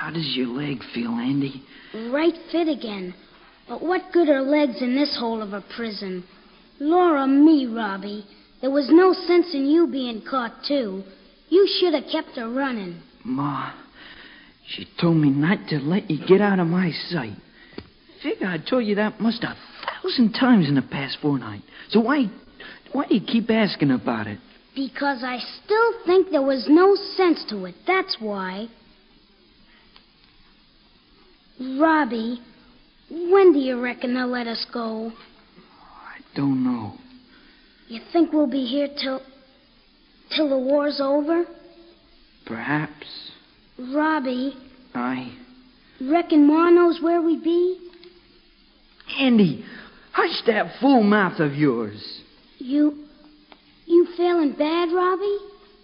How does your leg feel, Andy? Right fit again. But what good are legs in this hole of a prison? Laura me, Robbie. There was no sense in you being caught, too. You should have kept her running. Ma, she told me not to let you get out of my sight. Figure I told you that must 1,000 times in the past fortnight. So why do you keep asking about it? Because I still think there was no sense to it. That's why. Robbie, when do you reckon they'll let us go? I don't know. You think we'll be here till the war's over? Perhaps. Robbie. I reckon Ma knows where we be? Andy, hush that fool mouth of yours. You feeling bad, Robbie?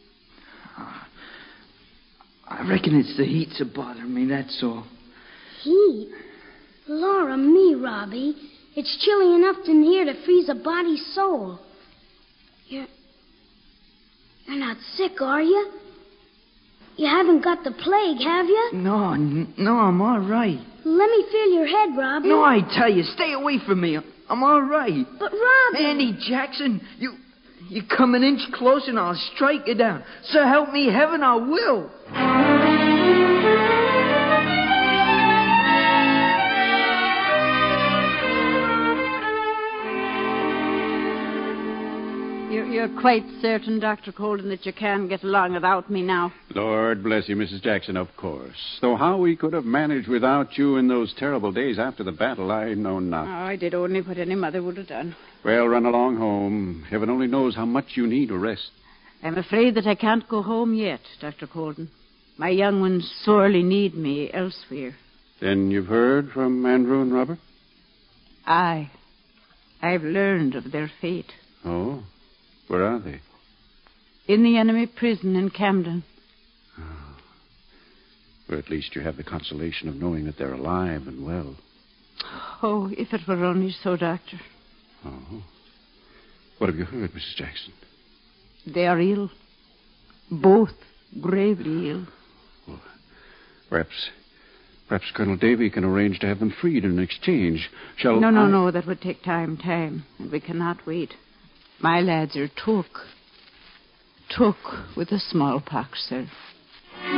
I reckon it's the heat's a bothering me, that's all. Heat? Laura me, Robbie. It's chilly enough in here to freeze a body's soul. You're not sick, are you? You haven't got the plague, have you? No, I'm all right. Let me feel your head, Robbie. No, I tell you, stay away from me. I'm all right. But, Robbie... Andy Jackson, you come an inch closer and I'll strike you down. So help me heaven, I will. You're quite certain, Dr. Colden, that you can get along without me now? Lord bless you, Mrs. Jackson, of course. Though how we could have managed without you in those terrible days after the battle, I know not. Oh, I did only what any mother would have done. Well, run along home. Heaven only knows how much you need a rest. I'm afraid that I can't go home yet, Dr. Colden. My young ones sorely need me elsewhere. Then you've heard from Andrew and Robert? I've learned of their fate. Oh? Where are they? In the enemy prison in Camden. Oh. Well, at least you have the consolation of knowing that they're alive and well. Oh, if it were only so, Doctor. Oh. What have you heard, Mrs. Jackson? They are ill. Both gravely ill. Well, perhaps Colonel Davy can arrange to have them freed in exchange. Shall No, that would take time, and we cannot wait. My lads are took with the smallpox, sir.